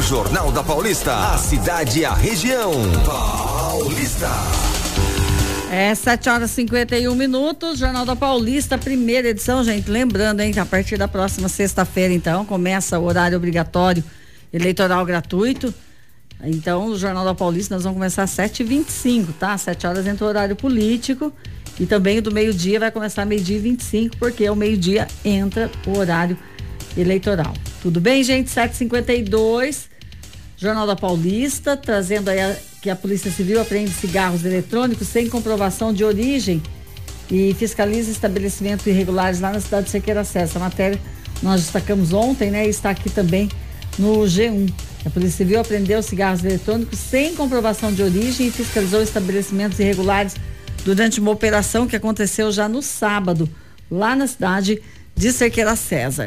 Jornal da Paulista, a cidade e a região. Paulista. 7h51, Jornal da Paulista, primeira edição, gente. Lembrando, hein, que a partir da próxima sexta-feira, então, começa o horário obrigatório eleitoral gratuito. Então, o Jornal da Paulista, nós vamos começar às 7h25, tá? 7 horas entra o horário político. E também do meio-dia vai começar meio-dia e 25, porque ao meio-dia entra o horário eleitoral. Tudo bem, gente? 7h52, Jornal da Paulista, trazendo aí que a Polícia Civil apreende cigarros eletrônicos sem comprovação de origem e fiscaliza estabelecimentos irregulares lá na cidade de Cerqueira-César. Essa matéria nós destacamos ontem, né? E está aqui também no G1. A Polícia Civil apreendeu cigarros eletrônicos sem comprovação de origem e fiscalizou estabelecimentos irregulares durante uma operação que aconteceu já no sábado, lá na cidade de Cerqueira-César.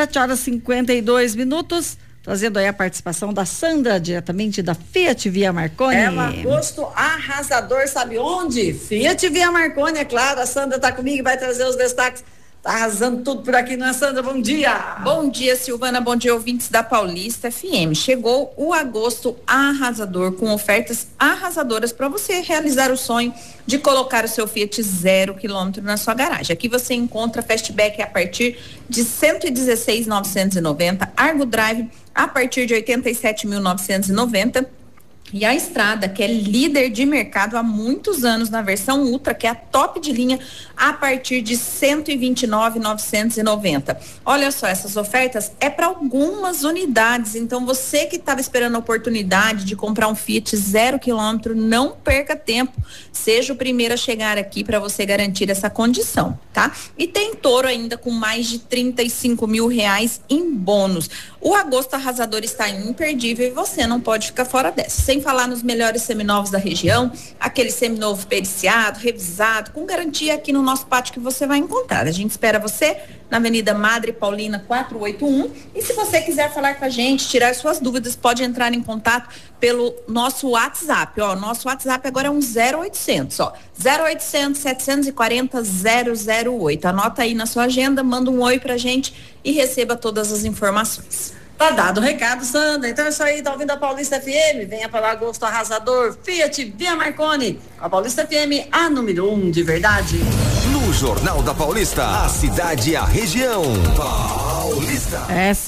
7h52, trazendo aí a participação da Sandra, diretamente da Fiat Via Marconi. É um agosto arrasador, sabe onde? Fiat Via Marconi, é claro. A Sandra está comigo e vai trazer os destaques. Tá arrasando tudo por aqui, não é, Sandra? Bom dia! Bom dia, Silvana, bom dia, ouvintes da Paulista FM. Chegou o agosto arrasador, com ofertas arrasadoras para você realizar o sonho de colocar o seu Fiat 0 km na sua garagem. Aqui você encontra Fastback a partir de 116.990, Argo Drive a partir de 87.990. E a Estrada, que é líder de mercado há muitos anos na versão Ultra, que é a top de linha, a partir de 129.990. Olha só, essas ofertas é para algumas unidades, então você que estava esperando a oportunidade de comprar um Fiat 0 km, não perca tempo, seja o primeiro a chegar aqui para você garantir essa condição, tá? E tem Toro ainda com mais de R$35 mil em bônus. O agosto arrasador está imperdível e você não pode ficar fora dessa. Sem falar nos melhores seminovos da região, aquele seminovo periciado, revisado, com garantia aqui no nosso pátio que você vai encontrar. A gente espera você na Avenida Madre Paulina 481. E se você quiser falar com a gente, tirar suas dúvidas, pode entrar em contato pelo nosso WhatsApp. Ó, nosso WhatsApp agora é um 0800, ó, 0800 740 008. Anota aí na sua agenda, manda um oi pra gente e receba todas as informações. Tá dado o recado, Sandra. Então é isso aí, tá ouvindo a Paulista FM? Venha para o agosto arrasador. Fiat Via Marconi. A Paulista FM, a número 1 de verdade. No Jornal da Paulista, a cidade e a região. Paulista.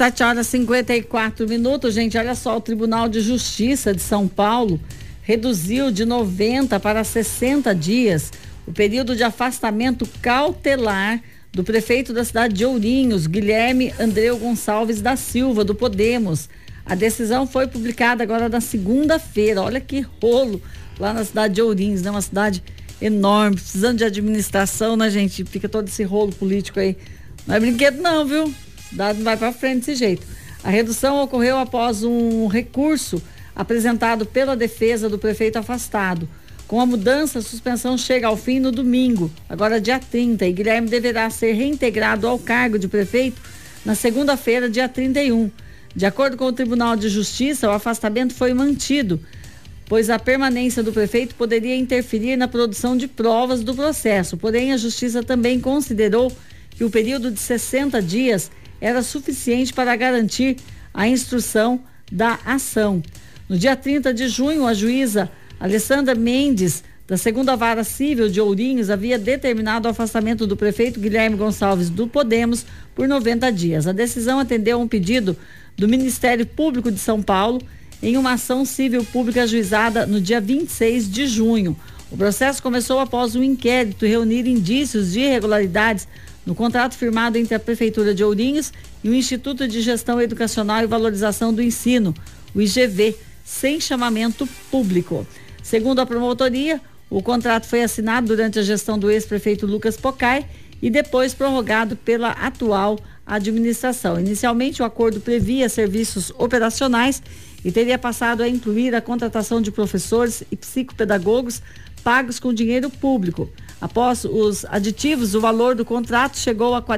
7h54, gente. Olha só, o Tribunal de Justiça de São Paulo reduziu de 90 para 60 dias o período de afastamento cautelar do prefeito da cidade de Ourinhos, Guilherme Andreu Gonçalves da Silva, do Podemos. A decisão foi publicada agora na segunda-feira. Olha que rolo lá na cidade de Ourinhos, né? Uma cidade enorme, precisando de administração, né, gente? Fica todo esse rolo político aí. Não é brinquedo não, viu? A cidade não vai pra frente desse jeito. A redução ocorreu após um recurso apresentado pela defesa do prefeito afastado. Com a mudança, a suspensão chega ao fim no domingo, agora dia 30, e Guilherme deverá ser reintegrado ao cargo de prefeito na segunda-feira, dia 31. De acordo com o Tribunal de Justiça, o afastamento foi mantido, pois a permanência do prefeito poderia interferir na produção de provas do processo. Porém, a Justiça também considerou que o período de 60 dias era suficiente para garantir a instrução da ação. No dia 30 de junho, a juíza Alessandra Mendes, da segunda Vara Civil de Ourinhos, havia determinado o afastamento do prefeito Guilherme Gonçalves do Podemos por 90 dias. A decisão atendeu a um pedido do Ministério Público de São Paulo em uma ação civil pública ajuizada no dia 26 de junho. O processo começou após um inquérito reunir indícios de irregularidades no contrato firmado entre a Prefeitura de Ourinhos e o Instituto de Gestão Educacional e Valorização do Ensino, o IGV, sem chamamento público. Segundo a promotoria, o contrato foi assinado durante a gestão do ex-prefeito Lucas Pocai e depois prorrogado pela atual administração. Inicialmente, o acordo previa serviços operacionais e teria passado a incluir a contratação de professores e psicopedagogos pagos com dinheiro público. Após os aditivos, o valor do contrato chegou a R$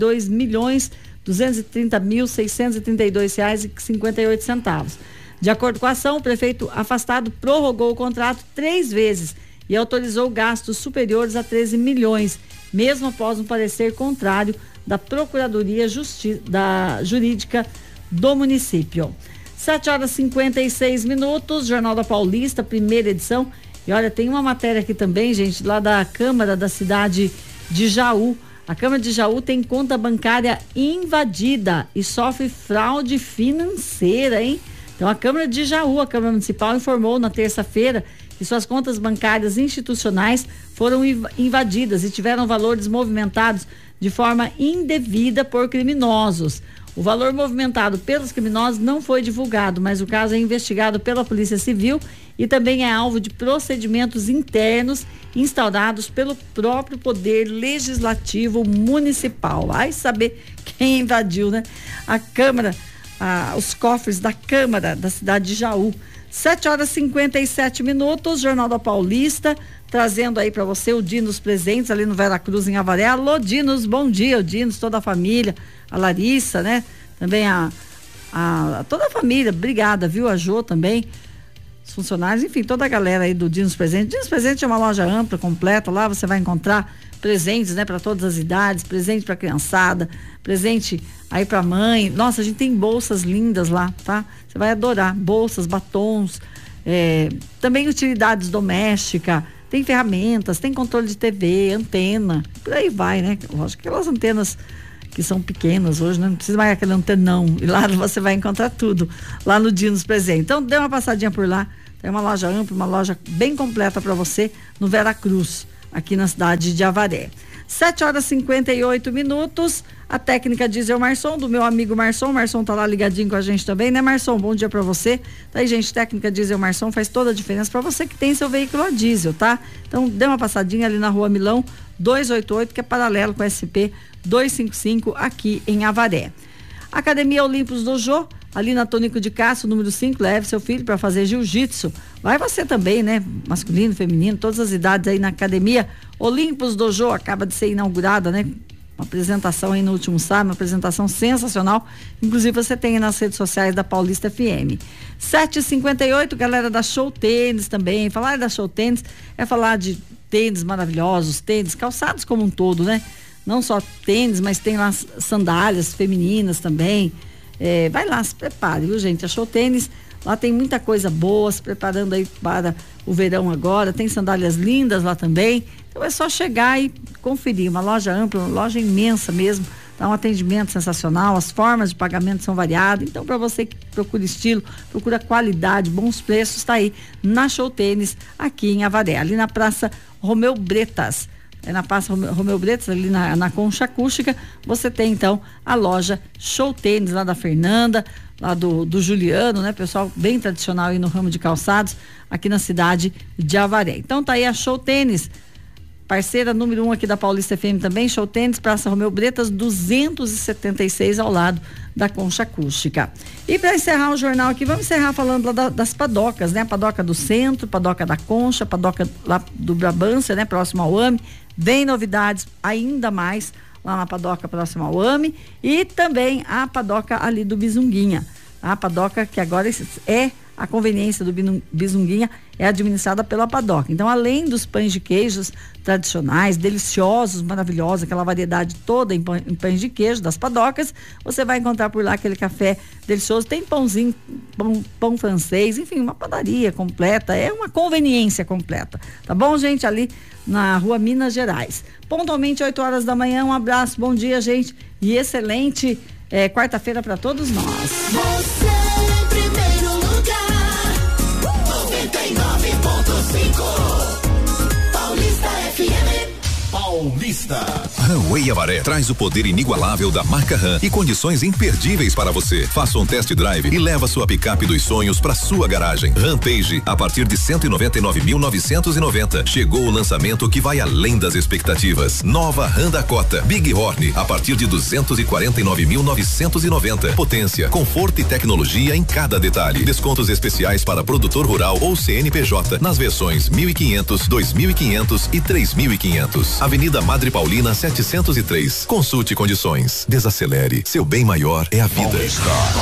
42.230.632,58. De acordo com a ação, o prefeito afastado prorrogou o contrato 3 vezes e autorizou gastos superiores a 13 milhões, mesmo após um parecer contrário da Procuradoria Jurídica do município. 7h56, Jornal da Paulista, primeira edição. E olha, tem uma matéria aqui também, gente, lá da Câmara da cidade de Jaú. A Câmara de Jaú tem conta bancária invadida e sofre fraude financeira, hein? Então, a Câmara de Jaú, a Câmara Municipal, informou na terça-feira que suas contas bancárias institucionais foram invadidas e tiveram valores movimentados de forma indevida por criminosos. O valor movimentado pelos criminosos não foi divulgado, mas o caso é investigado pela Polícia Civil e também é alvo de procedimentos internos instaurados pelo próprio Poder Legislativo Municipal. Vai saber quem invadiu, né? A Câmara, os cofres da Câmara da cidade de Jaú. 7h57, Jornal da Paulista, trazendo aí para você o Dinos Presentes ali no Veracruz, em Avaré. Alô, Dinos, bom dia, o Dinos, toda a família, a Larissa, né? Também toda a família, obrigada, viu? A Jô também, os funcionários, enfim, toda a galera aí do Dinos Presentes. Dinos Presentes é uma loja ampla, completa, lá você vai encontrar presentes, né, para todas as idades, presente para criançada, presente aí para mãe. Nossa, a gente tem bolsas lindas lá, tá? Você vai adorar, bolsas, batons, também utilidades domésticas, tem ferramentas, tem controle de TV, antena, por aí vai, né? Lógico que aquelas antenas que são pequenas hoje, não precisa mais aquele antenão, e lá você vai encontrar tudo, lá no Dinos Presente. Então, dê uma passadinha por lá, tem uma loja ampla, uma loja bem completa para você no Veracruz, aqui na cidade de Avaré. 7h58, a técnica diesel Marson, do meu amigo Marson. Marson tá lá ligadinho com a gente também, né, Marson? Bom dia para você. Tá aí, gente, técnica diesel Marson faz toda a diferença para você que tem seu veículo a diesel, tá? Então, dê uma passadinha ali na Rua Milão 288, que é paralelo com a SP 255, aqui em Avaré. Academia Olimpos do Jô, ali na Tônico de Castro, número 5, leve seu filho para fazer jiu-jitsu. Vai você também, né? Masculino, feminino, todas as idades aí na Academia Olimpos do Jô, acaba de ser inaugurada, né? Uma apresentação aí no último sábado, uma apresentação sensacional. Inclusive você tem aí nas redes sociais da Paulista FM. 7h58, galera da Show Tênis também. Falar da Show Tênis é falar de tênis maravilhosos, tênis, calçados como um todo, né? Não só tênis, mas tem lá sandálias femininas também. Vai lá, se prepare, viu, gente? A Show Tênis, lá tem muita coisa boa, se preparando aí para o verão agora. Tem sandálias lindas lá também. Então é só chegar e conferir. Uma loja ampla, uma loja imensa mesmo. Dá um atendimento sensacional, as formas de pagamento são variadas. Então, para você que procura estilo, procura qualidade, bons preços, está aí na Show Tênis, aqui em Avaré, ali na Praça Romeu Bretas. Na Praça Romeu Bretas, ali na Concha Acústica, você tem então a loja Show Tênis, lá da Fernanda, lá do Juliano, né? Pessoal bem tradicional aí no ramo de calçados, aqui na cidade de Avaré. Então tá aí a Show Tênis, parceira número 1 aqui da Paulista FM também, Show Tênis, Praça Romeu Bretas 276, ao lado da Concha Acústica. E para encerrar o jornal aqui, vamos encerrar falando lá das padocas, né? A padoca do centro, padoca da Concha, padoca lá do Brabância, né? Próximo ao AME. Vem novidades ainda mais lá na padoca próxima ao AME, e também a padoca ali do Bizunguinha. A padoca que agora é a conveniência do Bizunguinha, é administrada pela padoca. Então, além dos pães de queijos tradicionais, deliciosos, maravilhosos, aquela variedade toda em pães de queijo das padocas, você vai encontrar por lá aquele café delicioso. Tem pãozinho, pão francês, enfim, uma padaria completa, é uma conveniência completa. Tá bom, gente? Ali na Rua Minas Gerais. Pontualmente 8 horas da manhã, um abraço, bom dia, gente, e excelente quarta-feira para todos nós. Você em primeiro lugar, 99.5 Paulista FM. Paulista. Runway Avaré traz o poder inigualável da marca Ram e condições imperdíveis para você. Faça um test drive e leva sua picape dos sonhos para sua garagem. Rampage a partir de 199.990. Chegou o lançamento que vai além das expectativas. Nova Ram Dakota Big Horn a partir de 249.990. Potência, conforto e tecnologia em cada detalhe. Descontos especiais para produtor rural ou CNPJ nas versões 1.500, 2.500 e 3.500. Avenida Madre Paulina 703. Consulte condições. Desacelere. Seu bem maior é a vida.